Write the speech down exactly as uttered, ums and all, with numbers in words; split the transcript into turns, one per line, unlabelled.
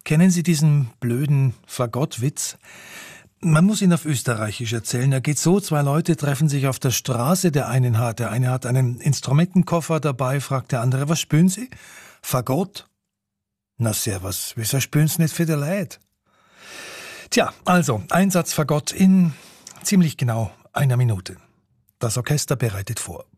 Kennen Sie diesen blöden Fagottwitz? Man muss ihn auf Österreichisch erzählen. Er geht so, zwei Leute treffen sich auf der Straße, der eine hat, der eine hat einen Instrumentenkoffer dabei, fragt der andere, was spüren Sie? Fagott? Na servus, wieso spüren Sie nicht für die Leute? Tja, also, Einsatz Fagott in ziemlich genau einer Minute. Das Orchester bereitet vor.